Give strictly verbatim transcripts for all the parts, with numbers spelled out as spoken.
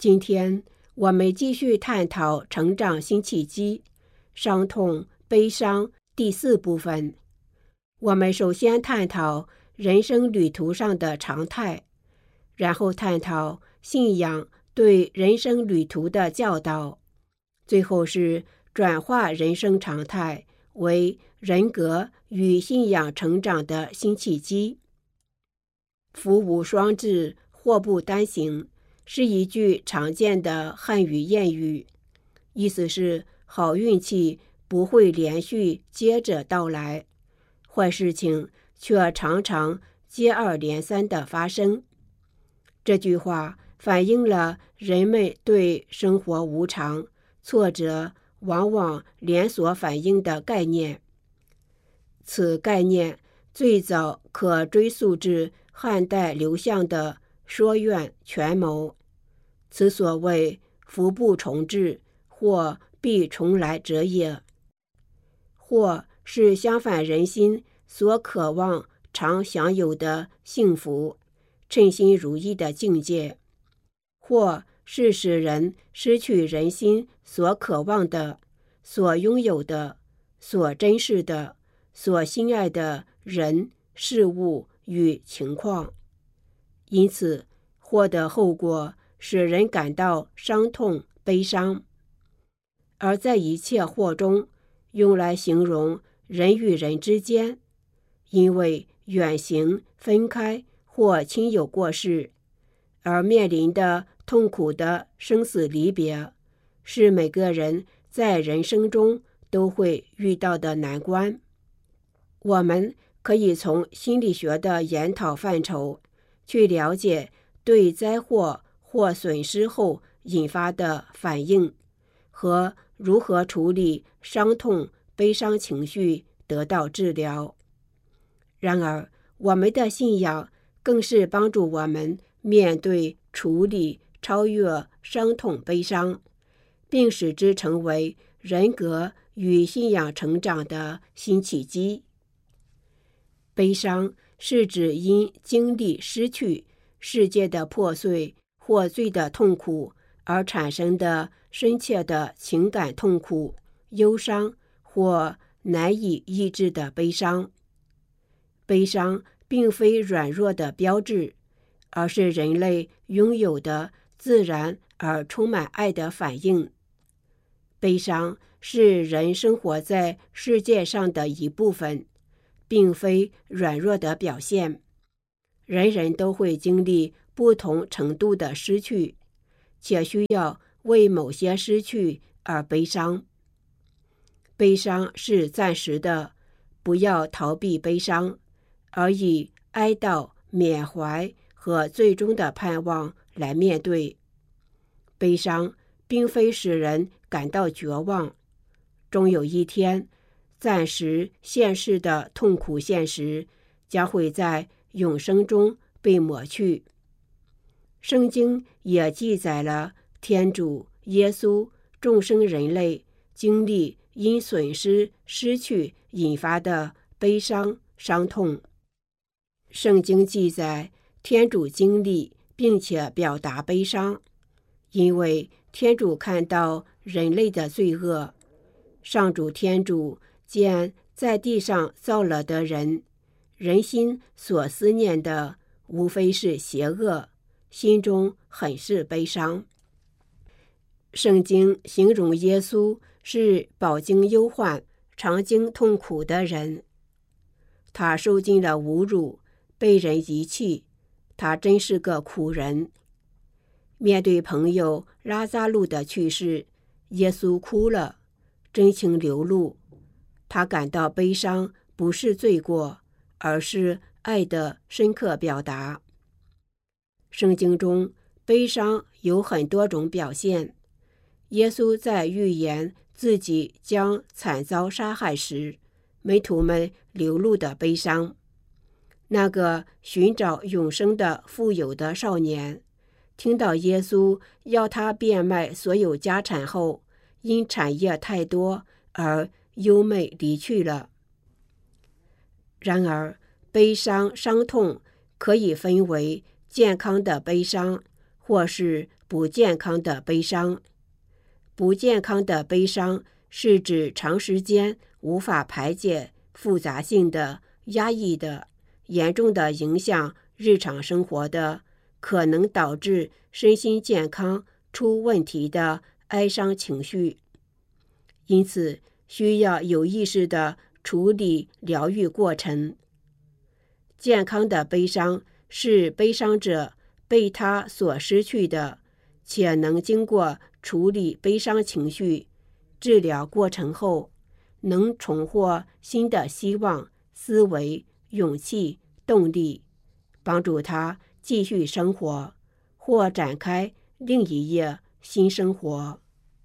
今天我们继续探讨成长新契机，伤痛、悲伤第四部分。我们首先探讨人生旅途上的常态，然后探讨信仰对人生旅途的教导，最后是转化人生常态为人格与信仰成长的新契机。福无双至，祸不单行是一句常见的汉语谚语，意思是好运气不会连续接着到来，坏事情却常常接二连三的发生。这句话反映了人们对生活无常、挫折往往连锁反应的概念。此概念最早可追溯至汉代刘向的说愿权谋，此所谓福不重至，祸必重来者也。祸是相反人心所渴望常享有的幸福、称心如意的境界，祸是使人失去人心所渴望的、所拥有的、所珍视的、所心爱的人、事物与情况。因此，祸的后果使人感到伤痛、悲伤。而在一切祸中，用来形容人与人之间，因为远行、分开或亲友过世而面临的痛苦的生死离别，是每个人在人生中都会遇到的难关。我们可以从心理学的研讨范畴去了解对灾祸或损失后引发的反应和如何处理伤痛、悲伤情绪得到治疗。然而，我们的信仰更是帮助我们面对、处理、超越伤痛、悲伤，并使之成为人格与信仰成长的新契机。悲伤是指因经历失去、世界的破碎或罪的痛苦而产生的深切的情感痛苦、忧伤或难以抑制的悲伤。悲伤并非软弱的标志，而是人类拥有的自然而充满爱的反应。悲伤是人生活在世界上的一部分，并非软弱的表现。人人都会经历不同程度的失去，且需要为某些失去而悲伤。悲伤是暂时的，不要逃避悲伤，而以哀悼、缅怀和最终的盼望来面对。悲伤并非使人感到绝望，终有一天，暂时现世的痛苦现实将会在永生中被抹去。圣经也记载了天主、耶稣、众生人类经历因损失、失去引发的悲伤、伤痛。圣经记载天主经历并且表达悲伤，因为天主看到人类的罪恶。上主天主见在地上造了的人，人心所思念的无非是邪恶，心中很是悲伤。圣经形容耶稣是饱经忧患、常经痛苦的人。他受尽了侮辱，被人遗弃，他真是个苦人。面对朋友拉撒路的去世，耶稣哭了，真情流露。他感到悲伤不是罪过，而是爱的深刻表达。圣经中悲伤有很多种表现。耶稣在预言自己将惨遭杀害时，门徒们流露的悲伤。那个寻找永生的富有的少年，听到耶稣要他变卖所有家产后，因产业太多而忧闷离去了。然而，悲伤、伤痛可以分为健康的悲伤，或是不健康的悲伤。不健康的悲伤是指长时间无法排解、复杂性的、压抑的、严重的影响日常生活的，可能导致身心健康出问题的哀伤情绪。因此，需要有意识地处理疗愈过程。健康的悲伤是悲伤者被他所失去的，且能经过处理悲伤情绪治疗过程后，能重获新的希望、思维、勇气、动力，帮助他继续生活，或展开另一页新生活。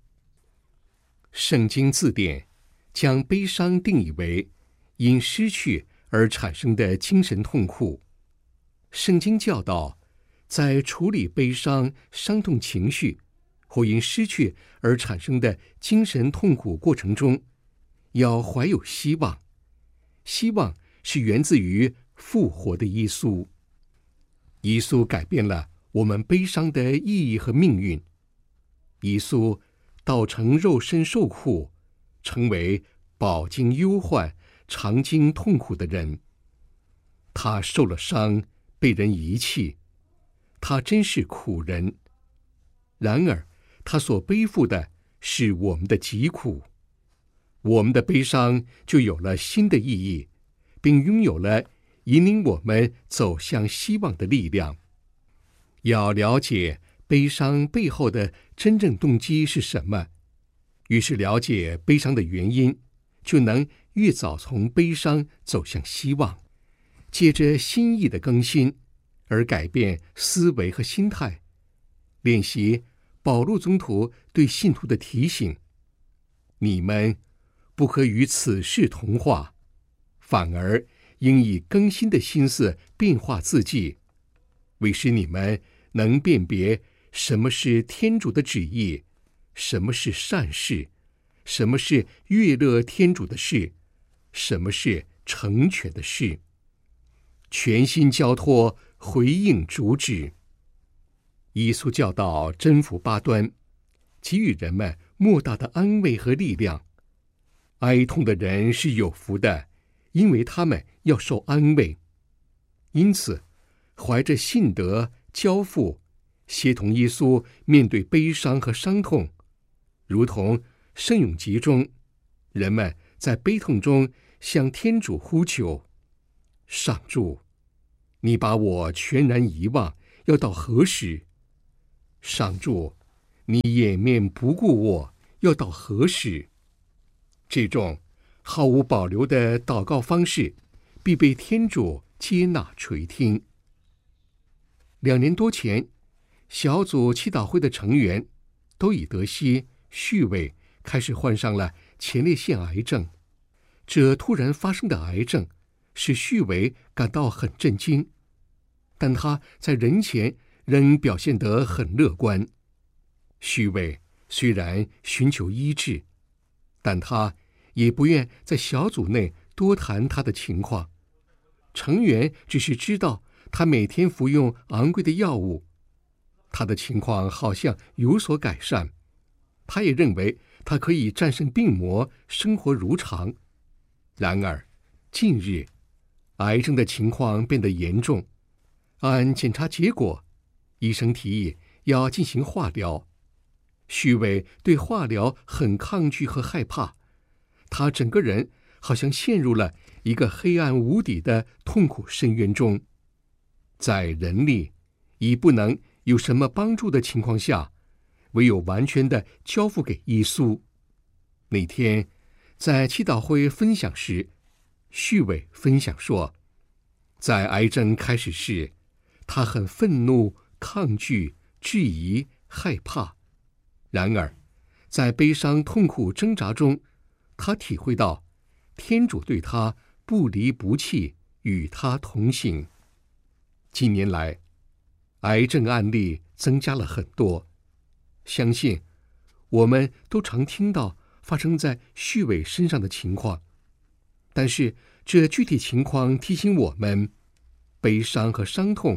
圣经字典将悲伤定义为因失去而产生的精神痛苦。圣经教导，在处理悲伤、伤痛情绪或因失去而产生的精神痛苦过程中，要怀有希望。希望是源自于复活的耶稣。耶稣改变了我们悲伤的意义和命运。耶稣道成肉身受苦，成为饱经忧患、尝经痛苦的人。他受了伤，被人遗弃，他真是苦人。然而他所背负的是我们的疾苦，我们的悲伤就有了新的意义，并拥有了引领我们走向希望的力量。要了解悲伤背后的真正动机是什么，于是了解悲伤的原因，就能越早从悲伤走向希望，借着心意的更新而改变思维和心态，练习保禄宗徒对信徒的提醒：你们不可与此世同化，反而应以更新的心思变化自己，为使你们能辨别什么是天主的旨意，什么是善事，什么是悦乐天主的事，什么是成全的事。全心交托，回应主旨。耶稣教导征服八端，给予人们莫大的安慰和力量。哀痛的人是有福的，因为他们要受安慰。因此，怀着信德交付，协同耶稣面对悲伤和伤痛，如同圣咏集中，人们在悲痛中向天主呼求：上主，你把我全然遗忘，要到何时？上主，你掩面不顾我，要到何时？这种毫无保留的祷告方式必被天主接纳垂听。两年多前，小组祈祷会的成员都以德西、绪伟开始患上了前列腺癌症。这突然发生的癌症使绪伟感到很震惊，但他在人前仍表现得很乐观。绪伟虽然寻求医治，但他也不愿在小组内多谈他的情况。成员只是知道他每天服用昂贵的药物，他的情况好像有所改善。他也认为他可以战胜病魔，生活如常。然而，近日癌症的情况变得严重，按检查结果，医生提议要进行化疗。绪伟对化疗很抗拒和害怕，他整个人好像陷入了一个黑暗无底的痛苦深渊中。在人力已不能有什么帮助的情况下，唯有完全的交付给耶稣。那天在祈祷会分享时，绪伟分享说，在癌症开始时，他很愤怒、抗拒、质疑、害怕。然而在悲伤、痛苦、挣扎中，他体会到天主对他不离不弃，与他同行。近年来，癌症案例增加了很多，相信我们都常听到发生在绪伟身上的情况，但是这具体情况提醒我们，悲伤和伤痛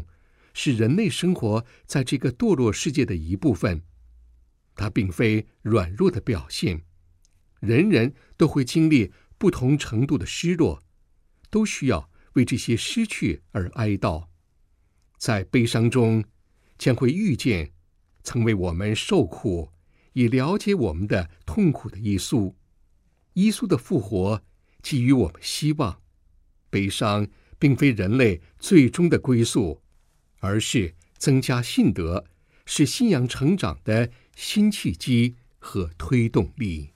是人类生活在这个堕落世界的一部分，它并非软弱的表现。人人都会经历不同程度的失落，都需要为这些失去而哀悼。在悲伤中，将会遇见曾为我们受苦，以了解我们的痛苦的耶稣。耶稣的复活给予我们希望。悲伤并非人类最终的归宿，而是增加信德，是信仰成长的新契机和推动力。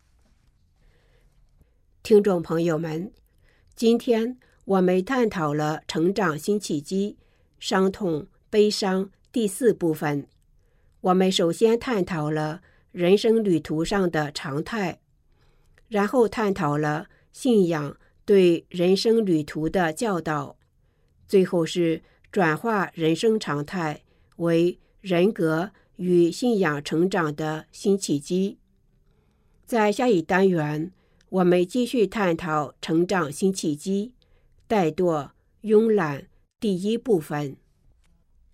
听众朋友们，今天我们探讨了成长新契机、伤痛、悲伤第四部分。我们首先探讨了人生旅途上的常态，然后探讨了信仰对人生旅途的教导，最后是转化人生常态为人格与信仰成长的新契机。在下一单元，我们继续探讨成长新契机，怠惰、慵懒第一部分。